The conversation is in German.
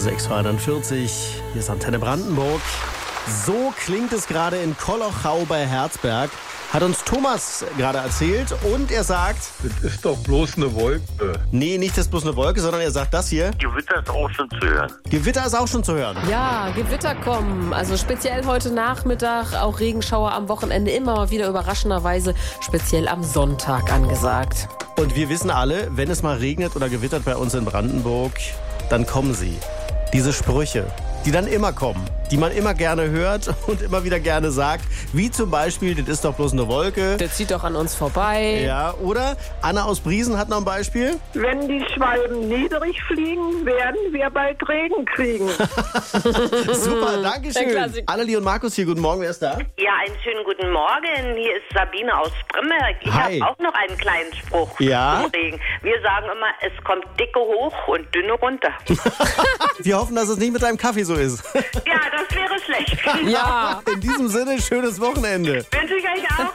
ist Extra 41. Hier ist Antenne Brandenburg. So klingt es gerade in Kolochau bei Herzberg. Hat uns Thomas gerade erzählt und er sagt... Das ist doch bloß eine Wolke. Nee, nicht das bloß eine Wolke, sondern er sagt das hier. Gewitter ist auch schon zu hören. Gewitter ist auch schon zu hören. Ja, Gewitter kommen. Also speziell heute Nachmittag, auch Regenschauer am Wochenende, immer mal wieder überraschenderweise, speziell am Sonntag angesagt. Und wir wissen alle, wenn es mal regnet oder gewittert bei uns in Brandenburg, dann kommen sie. Diese Sprüche, die dann immer kommen, die man immer gerne hört und immer wieder gerne sagt, wie zum Beispiel, das ist doch bloß eine Wolke. Der zieht doch an uns vorbei. Ja, oder Anna aus Briesen hat noch ein Beispiel. Wenn die Schwalben niedrig fliegen, werden wir bald Regen kriegen. Super, Dankeschön. Annelie und Markus hier, guten Morgen, wer ist da? Ja, einen schönen guten Morgen. Hier ist Sabine aus Bremberg. Ich Hi. habe auch noch einen kleinen Spruch Ja? zum Regen. Wir sagen immer, es kommt dicke hoch und dünne runter. Wir hoffen, dass es nicht mit deinem Kaffee so ist. Ja, das wäre schlecht. Ja. In diesem Sinne, schönes Wochenende. Wünsche ich euch auch.